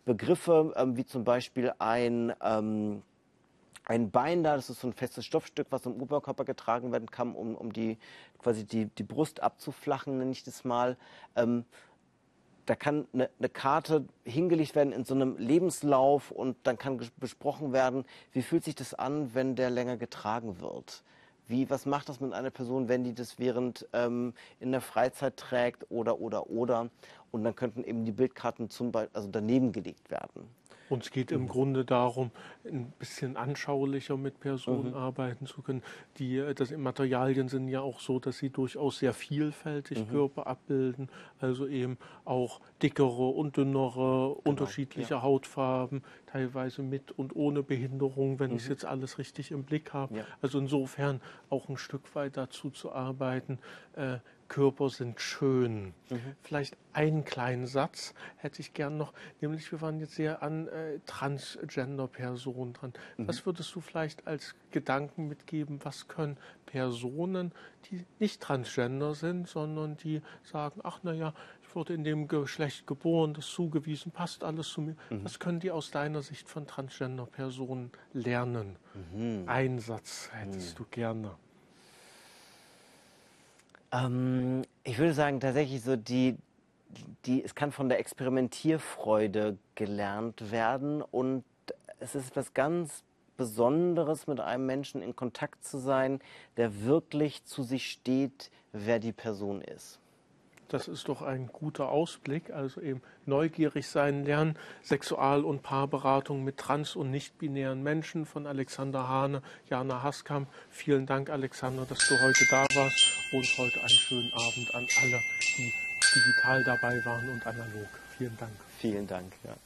Begriffe wie zum Beispiel ein Binder, das ist so ein festes Stoffstück, was im Oberkörper getragen werden kann, um quasi die Brust abzuflachen, nenne ich das mal. Da kann eine Karte hingelegt werden in so einem Lebenslauf und dann kann besprochen werden, wie fühlt sich das an, wenn der länger getragen wird. Was macht das mit einer Person, wenn die das während in der Freizeit trägt oder. Und dann könnten eben die Bildkarten zum Beispiel also daneben gelegt werden. Uns geht im Grunde darum, ein bisschen anschaulicher mit Personen arbeiten zu können. Die Materialien sind ja auch so, dass sie durchaus sehr vielfältig Körper abbilden, also eben auch dickere und dünnere, unterschiedliche Hautfarben, teilweise mit und ohne Behinderung, wenn ich es jetzt alles richtig im Blick habe. Ja. Also insofern auch ein Stück weit dazu zu arbeiten, Körper sind schön. Vielleicht einen kleinen Satz hätte ich gern noch, nämlich wir waren jetzt sehr an Transgender-Personen dran. Was würdest du vielleicht als Gedanken mitgeben, was können Personen, die nicht transgender sind, sondern die sagen, ach naja, ich wurde in dem Geschlecht geboren, das zugewiesen, passt alles zu mir. Was können die aus deiner Sicht von Transgender-Personen lernen? Einen Satz hättest du gerne. Ich würde sagen, tatsächlich so es kann von der Experimentierfreude gelernt werden und es ist etwas ganz Besonderes, mit einem Menschen in Kontakt zu sein, der wirklich zu sich steht, wer die Person ist. Das ist doch ein guter Ausblick, also eben neugierig sein lernen, Sexual- und Paarberatung mit trans- und nicht-binären Menschen von Alexander Hane, Jana Haskamp. Vielen Dank, Alexander, dass du heute da warst und heute einen schönen Abend an alle, die digital dabei waren und analog. Vielen Dank. Vielen Dank. Ja.